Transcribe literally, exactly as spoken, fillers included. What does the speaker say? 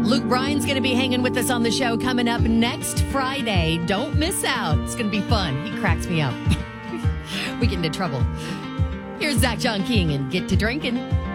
Luke Bryan's going to be hanging with us on the show coming up next Friday. Don't miss out. It's going to be fun. He cracks me up. We get into trouble. Here's Zach John King and Get to Drinking.